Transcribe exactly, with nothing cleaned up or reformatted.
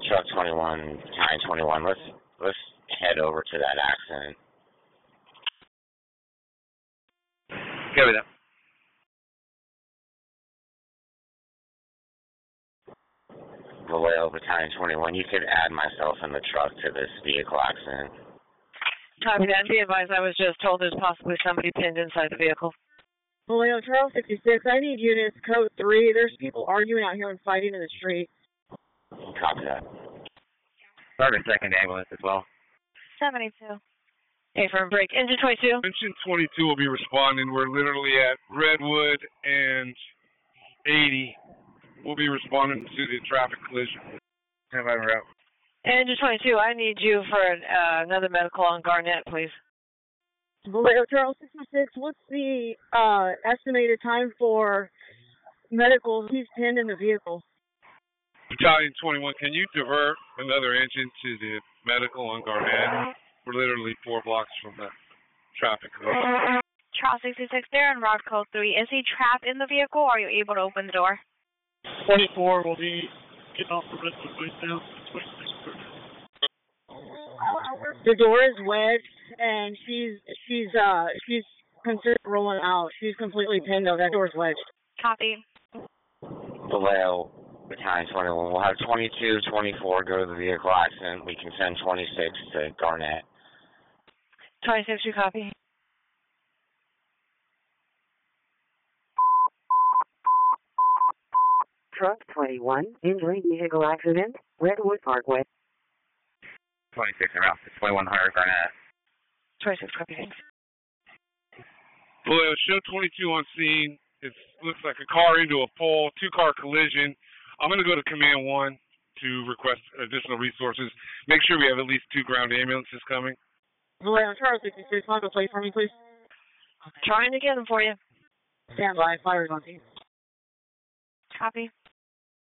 Truck twenty-one, Battalion twenty-one, let's, let's head over to that accident. Go with that. Vallejo, Battalion twenty-one, you could add myself in the truck to this vehicle accident. Copy that. Be advised, I was just told there's possibly somebody pinned inside the vehicle. Vallejo, Charles sixty-six, I need units code three. There's people arguing out here and fighting in the street. Copy that. Start a second ambulance as well. seventy-two. Hey, firm break. Engine twenty-two. Engine twenty-two will be responding. We're literally at Redwood and eighty. We'll be responding to the traffic collision. Have I route? Engine twenty-two, I need you for uh, another medical on Garnett, please. Vallejo, Charles sixty-six, what's the uh, estimated time for medical? He's pinned in the vehicle. Battalion twenty-one, can you divert another engine to the medical on Garnett? We're literally four blocks from the traffic collision. Charles sixty-six there in route code three. Is he trapped in the vehicle or are you able to open the door? twenty-four will be getting off the rest of the way down. The door is wedged, and she's she's uh she's considered rolling out. She's completely pinned though. That door's wedged. Copy. Vallejo, Battalion twenty-one, we'll have twenty-two, twenty-four go to the vehicle accident. We can send twenty-six to Garnett. twenty-six, you copy? Truck twenty-one, injury vehicle accident, Redwood Parkway. twenty-six en route. twenty-one hundred Garnett. twenty-six, copy, thanks. Vallejo, show twenty-two on scene. It looks like a car into a pole, two-car collision. I'm going to go to Command one to request additional resources. Make sure we have at least two ground ambulances coming. Vallejo, Charles sixty-six, want to play for me, please? Trying to get them for you. Stand by, fires on scene. Copy.